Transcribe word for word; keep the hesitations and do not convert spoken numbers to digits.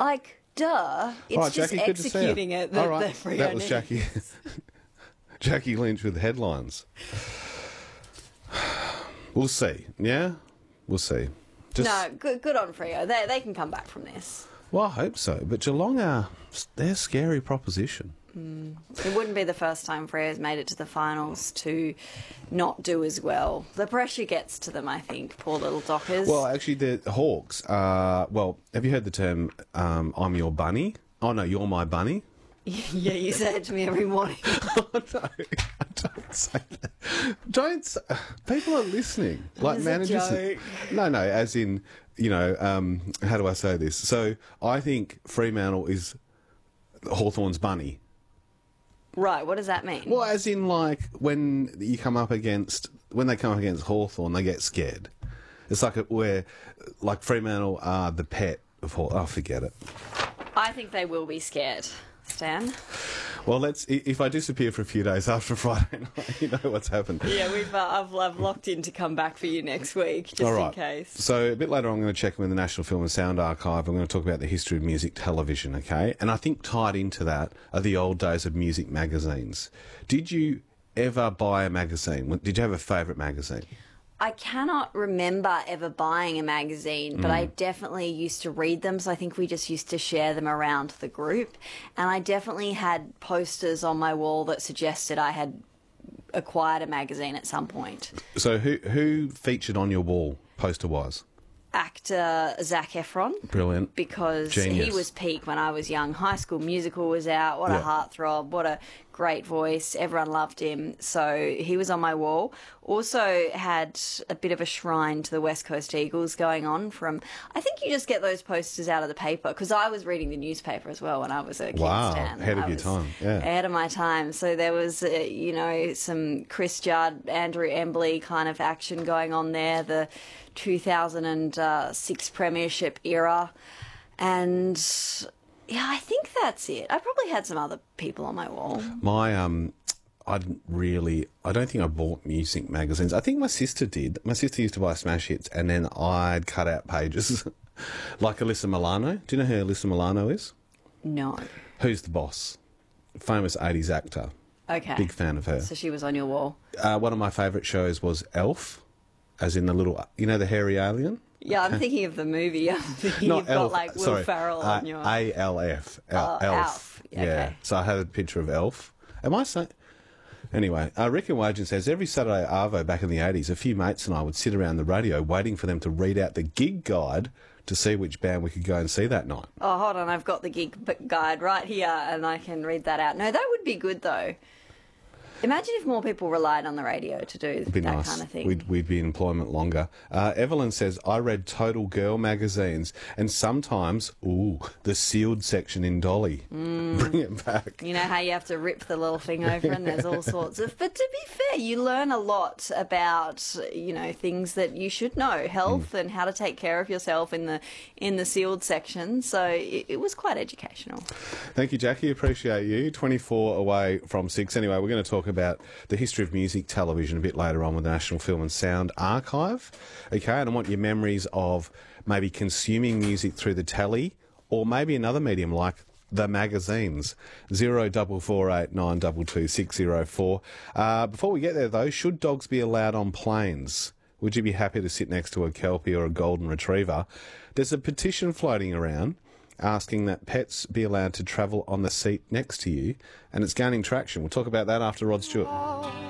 Like, duh. It's All right, just Jackie, good to see you. executing it that, All right, that Freo that was needs. Jackie. Jackie Lynch with headlines. We'll see. Yeah, we'll see. Just, No, good, good on Freo. They, they can come back from this. Well, I hope so. But Geelong are they're a scary proposition. Mm. It wouldn't be the first time Freo's made it to the finals to not do as well. The pressure gets to them, I think. Poor little Dockers. Well, actually, the Hawks. Uh, well, have you heard the term um, "I'm your bunny"? Oh no, you're my bunny. Yeah, you say it to me every morning. Oh, no, I don't say that. Don't. Say, people are listening. Like It's a managers. joke. No, no. As in, you know, um, how do I say this? So I think Fremantle is Hawthorn's bunny. Right, what does that mean? Well, as in, like when you come up against when they come up against Hawthorn, they get scared. It's like a, where, like Fremantle are the pet of Hawthorn. Oh, forget it. I think they will be scared, Stan. Well, let's. If I disappear for a few days after Friday night, you know what's happened. Yeah, we've uh, I've, I've locked in to come back for you next week, just All right. in case. So a bit later, I'm going to check in with the National Film and Sound Archive. I'm going to talk about the history of music television. Okay, and I think tied into that are the old days of music magazines. Did you ever buy a magazine? Did you have a favourite magazine? I cannot remember ever buying a magazine, but Mm. I definitely used to read them, so I think we just used to share them around the group. And I definitely had posters on my wall that suggested I had acquired a magazine at some point. So who who featured on your wall poster-wise? Actor Zac Efron. Brilliant. Because Genius. he was peak when I was young. High School Musical was out. What Yeah. a heartthrob. What a great voice. Everyone loved him. So he was on my wall. Also had a bit of a shrine to the West Coast Eagles going on from... I think you just get those posters out of the paper, because I was reading the newspaper as well when I was a kid. Wow, Stan. ahead of I your was time, yeah. Ahead of my time. So there was, uh, you know, some Chris Judd, Andrew Embley kind of action going on there. The two thousand six Premiership era. And yeah, I think that's it. I probably had some other people on my wall. My um, I didn't really. I don't think I bought music magazines. I think my sister did. My sister used to buy smash hits, and then I'd cut out pages, like Alyssa Milano. Do you know who Alyssa Milano is? No. Who's the boss? Famous eighties actor. Okay. Big fan of her. So she was on your wall. Uh, one of my favourite shows was Elf, as in the little, you know, the hairy alien. Yeah, I'm thinking of the movie. I'm thinking Not you've Elf. got like Will sorry. Ferrell uh, on your... A L F. El- Oh, Elf. Alf. Yeah. Okay. So I had a picture of Elf. Am I saying? Anyway, uh, Rick and Wagen says, every Saturday at Arvo back in the eighties, a few mates and I would sit around the radio waiting for them to read out the gig guide to see which band we could go and see that night. Oh, hold on. I've got the gig b- guide right here and I can read that out. No, that would be good though. Imagine if more people relied on the radio to do It'd be that nice. kind of thing. We'd, we'd be in employment longer. Uh, Evelyn says, I read Total Girl magazines and sometimes, ooh, the sealed section in Dolly. Mm. Bring it back. You know how you have to rip the little thing over and there's all sorts of... But to be fair, you learn a lot about, you know, things that you should know. Health Mm. and how to take care of yourself in the in the sealed section. So it, it was quite educational. Thank you, Jackie. Appreciate you. twenty-four away from six. Anyway, we're going to talk about the history of music television a bit later on with the National Film and Sound Archive. Okay, and I want your memories of maybe consuming music through the telly or maybe another medium like the magazines. Zero double four eight nine double two six zero four. Uh, before we get there, though, should dogs be allowed on planes? Would you be happy to sit next to a Kelpie or a Golden Retriever? There's a petition floating around asking that pets be allowed to travel on the seat next to you, and it's gaining traction. We'll talk about that after Rod Stewart.